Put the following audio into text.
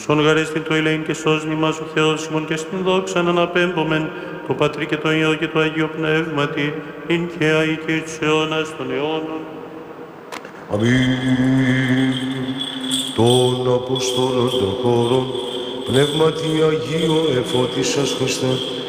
Σον γαρέστη το ελέην και σώσνη μας ο Θεός ημών και στην δόξα να αναπέμπομεν το Πατρί και το Υιό και το Αγίο Πνεύματι, ειν και αεί και εις αιώνας των αιώνων. Αμήν. Των Αποστόλων των χώρων, Πνεύματι Αγίο εφώτισας Χριστέ,